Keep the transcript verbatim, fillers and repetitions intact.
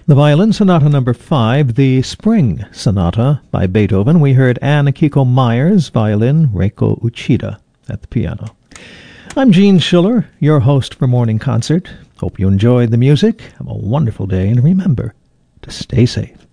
The Violin Sonata Number five, the Spring Sonata by Beethoven. We heard Anne Akiko Myers, violin, Reiko Uchida at the piano. I'm Gene Schiller, your host for Morning Concert. Hope you enjoyed the music. Have a wonderful day, and remember to stay safe.